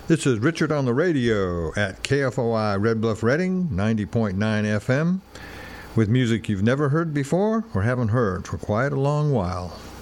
This is Richard on the radio at KFOI Red Bluff Redding, 90.9 FM, with music you've never heard before or haven't heard for quite a long while.